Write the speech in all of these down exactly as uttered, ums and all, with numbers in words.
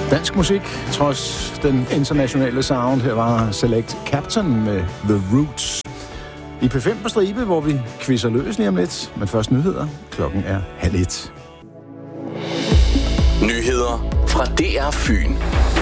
Dansk musik, trods den internationale sound. Her var Select Captain med The Roots. I P fem på stribe, hvor vi quizzer løs lige om lidt. Men først nyheder. Klokken er halv et. Nyheder fra D R Fyn.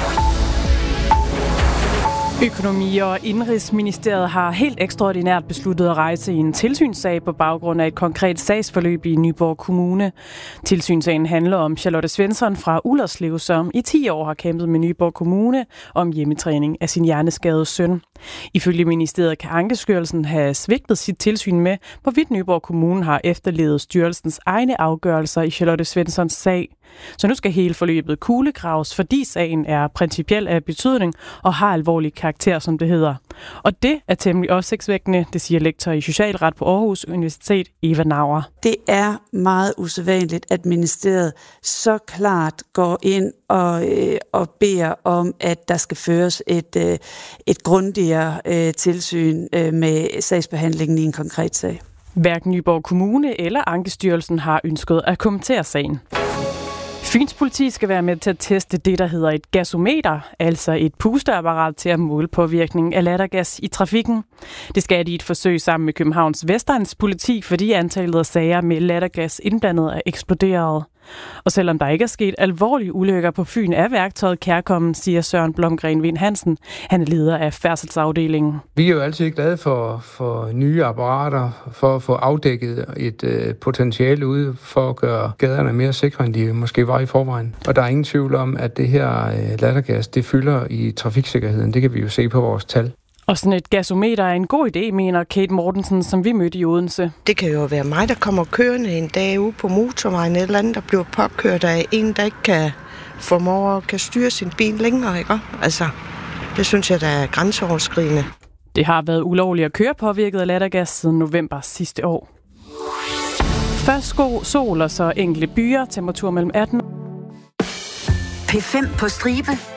Økonomi- og Indenrigsministeriet har helt ekstraordinært besluttet at rejse en tilsynssag på baggrund af et konkret sagsforløb i Nyborg Kommune. Tilsynssagen handler om Charlotte Svensson fra Ullerslev, som i ti år har kæmpet med Nyborg Kommune om hjemmetræning af sin hjerneskadede søn. Ifølge ministeriet kan Ankestyrelsen have svigtet sit tilsyn med, hvorvidt Nyborg Kommune har efterlevet styrelsens egne afgørelser i Charlotte Svenssons sag. Så nu skal hele forløbet kuglegraves, fordi sagen er principiel af betydning og har alvorlig karakter, som det hedder. Og det er temmelig opsigtsvækkende, det siger lektor i socialret på Aarhus Universitet, Eva Nauer. Det er meget usædvanligt, at ministeriet så klart går ind og, øh, og beder om, at der skal føres et, øh, et grundigere øh, tilsyn øh, med sagsbehandlingen i en konkret sag. Hverken Nyborg Kommune eller Ankestyrelsen har ønsket at kommentere sagen. Fyns politi skal være med til at teste det, der hedder et gasometer, altså et pusteapparat til at måle påvirkningen af lattergas i trafikken. Det skal de i et forsøg sammen med Københavns Vestegns politi, fordi antallet af sager med lattergas indblandet er eksploderet. Og selvom der ikke er sket alvorlige ulykker på Fyn, er værktøjet kærkommen, siger Søren Blomgren Vind Hansen. Han er leder af færdselsafdelingen. Vi er jo altid glade for, for nye apparater, for at få afdækket et øh, potentiale ude, for at gøre gaderne mere sikre, end de måske var i forvejen. Og der er ingen tvivl om, at det her øh, lattergas, det fylder i trafiksikkerheden. Det kan vi jo se på vores tal. Og sådan et gasometer er en god idé, mener Kate Mortensen, som vi mødte i Odense. Det kan jo være mig, der kommer kørende en dag ude på motorvejen, et eller andet, der bliver påkørt af en, der ikke kan formå at kan styre sin bil længere, ikke? Altså, det synes jeg, der er grænseoverskridende. Det har været ulovligt at køre påvirket af lattergas siden november sidste år. Først god sol og så enkelte byer, temperatur mellem atten. P fem på stribe.